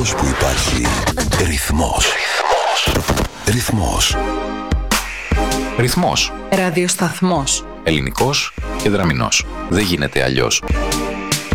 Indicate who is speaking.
Speaker 1: τόπος που υπάρχει ρυθμός. Ρυθμός.
Speaker 2: Ρυθμός.
Speaker 3: Ραδιοσταθμός.
Speaker 2: Ελληνικός και δραμηνός. Δεν γίνεται αλλιώς.